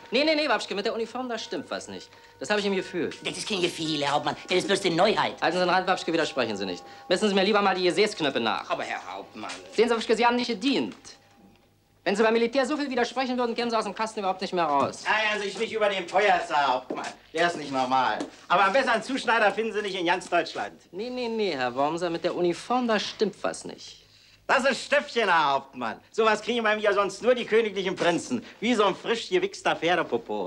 Nee, Wapschke, mit der Uniform, da stimmt was nicht. Das habe ich im Gefühl. Das ist kein Gefühl, Herr Hauptmann. Das ist bloß die Neuheit. Halten Sie den Rand, Wapschke, widersprechen Sie nicht. Messen Sie mir lieber mal die Gesäßknöpfe nach. Aber Herr Hauptmann... Sehen Sie, Wapschke, Sie haben nicht gedient. Wenn Sie beim Militär so viel widersprechen würden, kämen Sie aus dem Kasten überhaupt nicht mehr raus. Ärgern Sie sich nicht über den Feuersaal, Hauptmann. Der ist nicht normal. Aber einen besseren Zuschneider finden Sie nicht in ganz Deutschland. Nee, Herr Wormser, mit der Uniform, da stimmt was nicht. Das ist Stöpfchen, Herr Hauptmann. Sowas kriegen bei mir sonst nur die königlichen Prinzen. Wie so ein frisch gewichster Pferdepopo.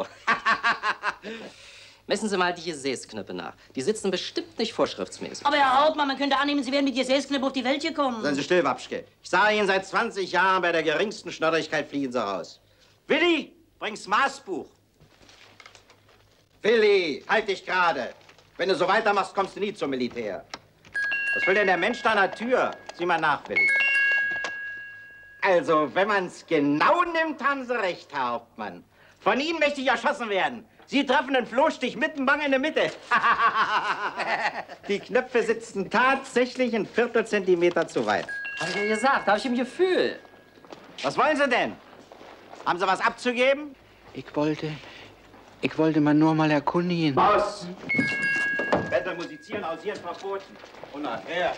Messen Sie mal die Gesäßknöpfe nach. Die sitzen bestimmt nicht vorschriftsmäßig. Aber Herr Hauptmann, man könnte annehmen, Sie wären mit Gesäßknöpfen auf die Welt gekommen. Seien Sie still, Wapschke. Ich sage Ihnen, seit 20 Jahren bei der geringsten Schnodderigkeit fliegen Sie raus. Willi, bring's Maßbuch. Willi, halt dich gerade. Wenn du so weitermachst, kommst du nie zum Militär. Was will denn der Mensch da an der Tür? Sieh mal nach, Willi. Also, wenn man's genau nimmt, haben Sie recht, Herr Hauptmann. Von Ihnen möchte ich erschossen werden. Sie treffen den Flohstich mittenbang in der Mitte. Die Knöpfe sitzen tatsächlich ein Viertelzentimeter zu weit. Hab ich ja gesagt, habe ich im Gefühl. Was wollen Sie denn? Haben Sie was abzugeben? Ich wollte mal nur mal erkundigen. Aus! Wetter musizieren aus hier ist verboten. Und nachher.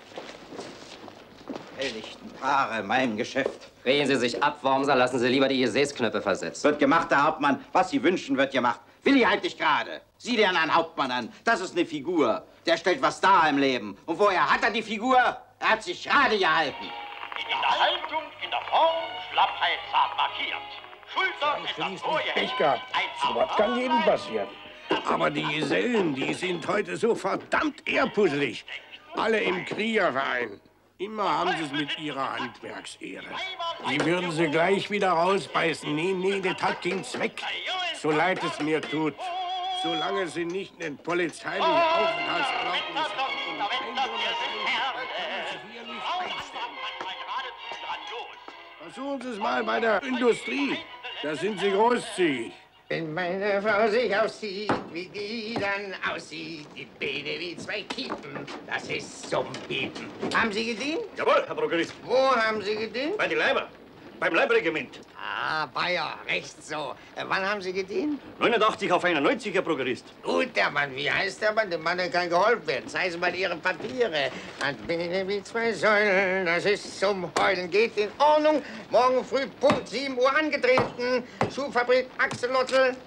Helllichten Paare, mein Geschäft. Drehen Sie sich ab, Wormser, lassen Sie lieber die Gesäßknöpfe versetzen. Wird gemacht, Herr Hauptmann. Was Sie wünschen, wird gemacht. Willi, halt dich gerade. Sieh dir einen Hauptmann an. Das ist eine Figur. Der stellt was dar im Leben. Und woher hat er die Figur? Er hat sich gerade gehalten. In der Haltung, in der Form, Schlappheit zart markiert. Schultern etwas vorgehängt. Pech gehabt. So was kann jedem passieren. Aber die Gesellen, die sind heute so verdammt ehrpuzzelig. Alle im Kriegerverein. Immer haben sie es mit ihrer Handwerksehre. Die würden sie gleich wieder rausbeißen. Nee, das hat keinen Zweck. So leid es mir tut. Solange sie nicht einen polizeilichen Aufenthaltserlaubnis haben und Einwohnerstellung, können sie hier nicht einstellen. Versuchen Sie es mal bei der Industrie. Da sind sie großzügig. Wenn meine Frau sich aussieht, wie die dann aussieht, die Beine wie zwei Kiepen, das ist zum Piepen. Haben Sie gedient? Jawohl, Herr Prokurist. Wo haben Sie gedient? Bei den Leiber. Beim Leibregiment. Ah, Bayer, recht so. Wann haben Sie gedient? 89 auf 91, Herr Prokurist. Gut, der Mann. Wie heißt der Mann? Dem Mann kann geholfen werden. Zeigen Sie mal Ihre Papiere. Und Beine wie zwei Säulen, das ist zum Heulen. Geht in Ordnung. Morgen früh Punkt 7 Uhr angetreten. Schuhfabrik Axolotl.